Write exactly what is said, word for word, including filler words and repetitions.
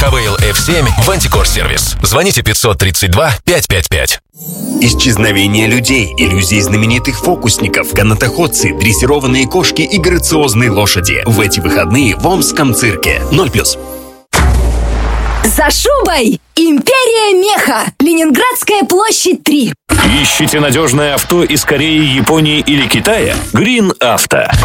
Хавейл эф семь в Антикор-сервис. Звоните пятьсот тридцать два пятьсот пятьдесят пять. Исчезновение людей, иллюзии знаменитых фокусников, канатоходцы, дрессированные кошки и грациозные лошади. В эти выходные в Омском цирке. Ноль плюс. За шубой! Империя меха! Ленинградская площадь три. Ищите надежное авто из Кореи, Японии или Китая? Green Auto.